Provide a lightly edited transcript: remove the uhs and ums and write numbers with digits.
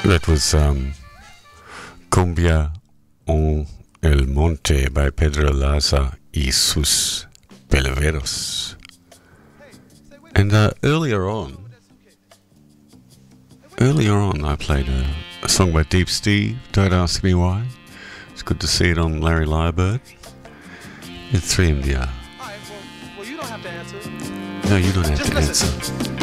That was Cumbia en el Monte by Pedro Laza y sus Peleveros. And earlier on, I played a song by Deep Steve, Don't Ask Me Why. It's good to see it on Larry Lyrebird. It's 3MDR. Well, you don't have to answer. No, you don't have Just to listen. answer.